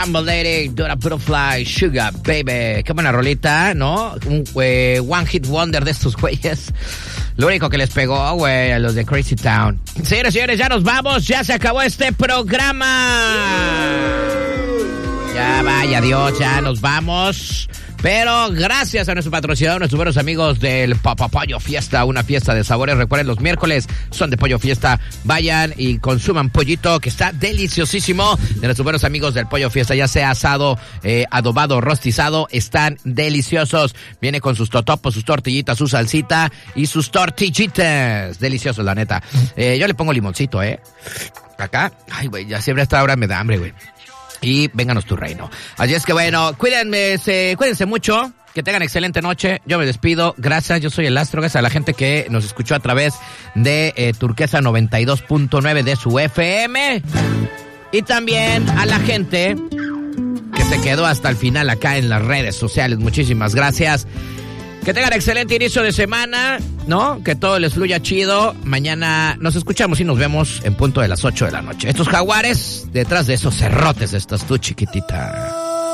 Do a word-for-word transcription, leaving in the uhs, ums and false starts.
Rumble Lady, Dora Butterfly, Sugar Baby. Qué buena rolita, ¿no? Un eh, one hit wonder de estos güeyes. Lo único que les pegó, güey, a los de Crazy Town. Señores, señores, ya nos vamos. Ya se acabó este programa. Ya vaya Dios, ya nos vamos. Pero gracias a nuestro patrocinador, nuestros buenos amigos del Pollo Fiesta, una fiesta de sabores. Recuerden, los miércoles son de Pollo Fiesta. Vayan y consuman pollito, que está deliciosísimo. De nuestros buenos amigos del Pollo Fiesta, ya sea asado, eh, adobado, rostizado, están deliciosos. Viene con sus totopos, sus tortillitas, su salsita y sus tortillitas. Deliciosos, la neta. Eh, yo le pongo limoncito, ¿eh? Acá. Ay, güey, ya siempre a esta hora me da hambre, güey. Y vénganos tu reino. Así es que bueno, cuídense, cuídense mucho, que tengan excelente noche. Yo me despido, gracias, yo soy el Astro, gracias a la gente que nos escuchó a través de eh, Turquesa noventa y dos punto nueve de su F M. Y también a la gente que se quedó hasta el final acá en las redes sociales. Muchísimas gracias. Que tengan excelente inicio de semana, ¿no? Que todo les fluya chido. Mañana nos escuchamos y nos vemos en punto de las ocho de la noche. Estos jaguares, detrás de esos cerrotes estás tú, chiquitita.